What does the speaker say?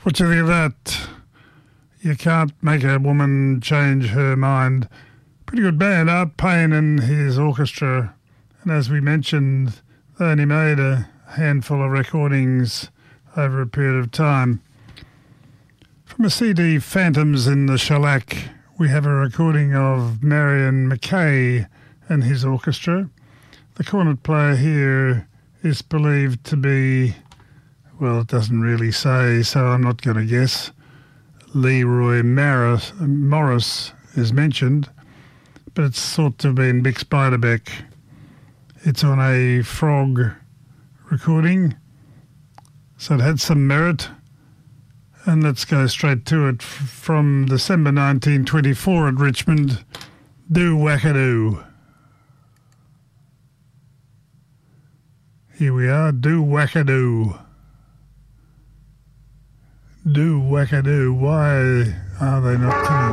What do you think of that? You can't make a woman change her mind. Pretty good band, Art Payne and his orchestra. And as we mentioned, they only made a handful of recordings over a period of time. From a CD, Phantoms in the Shellac, we have a recording of Marion McKay and his orchestra. The cornet player here is believed to be, well, it doesn't really say, so I'm not going to guess. Leroy Morris is mentioned, but it's thought to have been Mick Spiderbeck. It's on a Frog recording, so it had some merit. And let's go straight to it. From December 1924 at Richmond, Do Wackadoo. Here we are, Do Wackadoo. Do Wackadoo. Why are they not coming?